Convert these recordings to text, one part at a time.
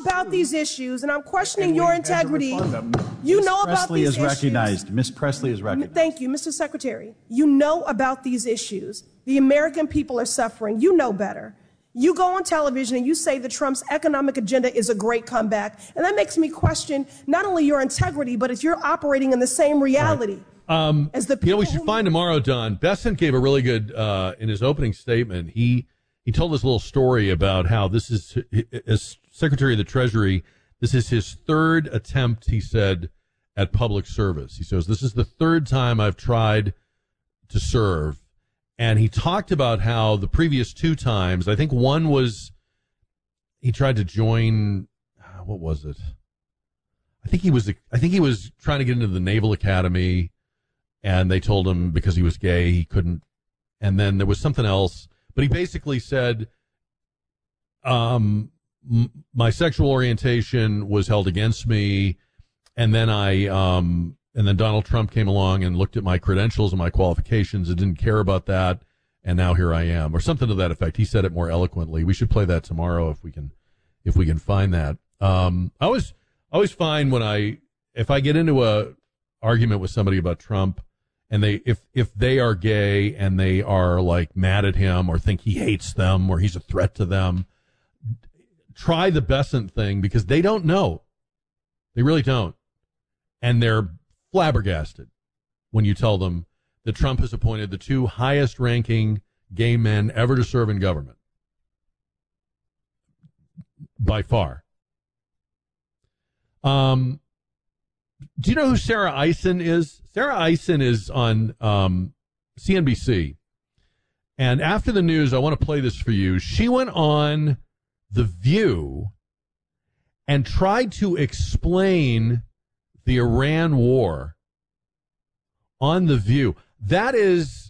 about these issues, and I'm questioning your integrity. You know about these issues. Ms. Presley is recognized. Thank you, Mr. Secretary. You know about these issues. The American people are suffering. You know better. You go on television and you say that Trump's economic agenda is a great comeback, and that makes me question not only your integrity, but if you're operating in the same reality. As the people we should find tomorrow, Don. Bessent gave a really good, in his opening statement, he told this little story about how this is, as Secretary of the Treasury, this is his third attempt, he said, at public service. He says, this is the third time I've tried to serve. And he talked about how the previous two times, I think one was, he tried to join, what was it? I think he was trying to get into the Naval Academy, and they told him because he was gay, he couldn't. And then there was something else. But he basically said, my sexual orientation was held against me. And then and then Donald Trump came along and looked at my credentials and my qualifications and didn't care about that. And now here I am, or something to that effect. He said it more eloquently. We should play that tomorrow if we can find that. I always find if I get into a argument with somebody about Trump, and if they are gay and they are like mad at him or think he hates them or he's a threat to them, try the Bessent thing, because they don't know. They really don't. And they're flabbergasted when you tell them that Trump has appointed the two highest ranking gay men ever to serve in government. By far. Do you know who Sarah Eisen is? Sarah Eisen is on CNBC. And after the news, I want to play this for you. She went on The View and tried to explain the Iran war on The View. That is,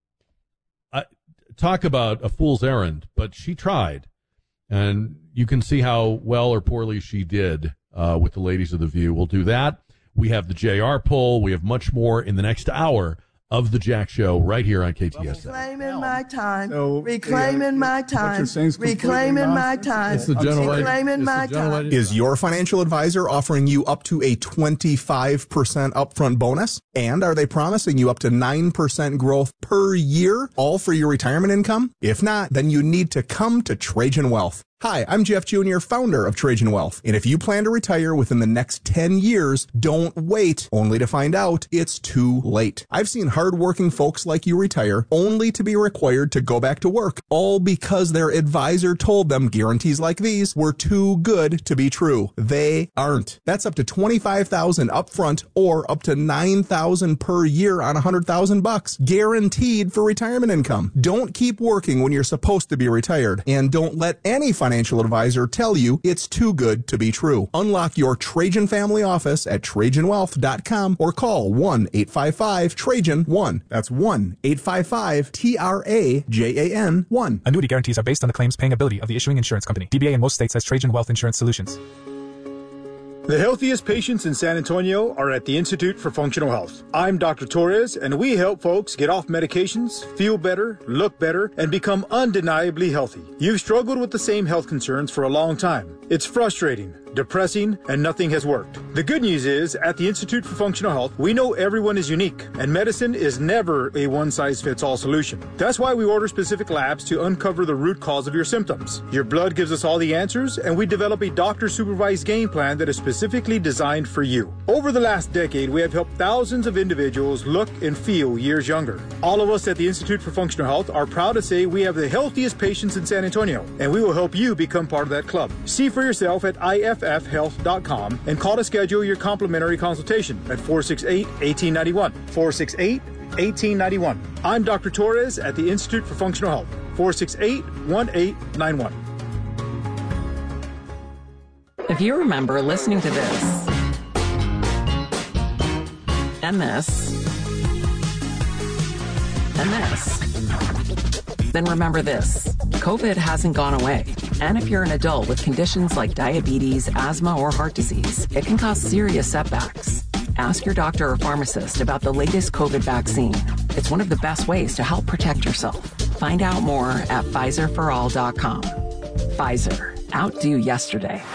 talk about a fool's errand, but she tried. And you can see how well or poorly she did with the ladies of The View. We'll do that. We have the JR poll. We have much more in the next hour of the Jack Show right here on KTSA. Reclaiming my time. Reclaiming my time. Reclaiming my time. It's the Reclaiming my time. Is your financial advisor offering you up to a 25% upfront bonus? And are they promising you up to 9% growth per year, all for your retirement income? If not, then you need to come to Trajan Wealth. Hi, I'm Jeff Jr., founder of Trajan Wealth. And if you plan to retire within the next 10 years, don't wait only to find out it's too late. I've seen hardworking folks like you retire only to be required to go back to work, all because their advisor told them guarantees like these were too good to be true. They aren't. That's up to $25,000 upfront or up to $9,000 per year on $100,000, guaranteed for retirement income. Don't keep working when you're supposed to be retired, and don't let any financial advisor tell you it's too good to be true. Unlock your Trajan family office at TrajanWealth.com or call 1-855-TRAJAN-1. That's 1-855-TRAJAN-1. Annuity guarantees are based on the claims paying ability of the issuing insurance company. DBA in most states has Trajan Wealth Insurance Solutions. The healthiest patients in San Antonio are at the Institute for Functional Health. I'm Dr. Torres, and we help folks get off medications, feel better, look better, and become undeniably healthy. You've struggled with the same health concerns for a long time. It's frustrating, depressing, and nothing has worked. The good news is, at the Institute for Functional Health, we know everyone is unique, and medicine is never a one-size-fits-all solution. That's why we order specific labs to uncover the root cause of your symptoms. Your blood gives us all the answers, and we develop a doctor-supervised game plan that is specifically designed for you. Over the last decade, we have helped thousands of individuals look and feel years younger. All of us at the Institute for Functional Health are proud to say we have the healthiest patients in San Antonio, and we will help you become part of that club. See for yourself at IFFhealth.com and call to schedule your complimentary consultation at 468-1891. 468-1891. I'm Dr. Torres at the Institute for Functional Health. 468-1891. If you remember listening to this, and this, and this, then remember this. COVID hasn't gone away. And if you're an adult with conditions like diabetes, asthma, or heart disease, it can cause serious setbacks. Ask your doctor or pharmacist about the latest COVID vaccine. It's one of the best ways to help protect yourself. Find out more at PfizerForAll.com. Pfizer. Outdo yesterday.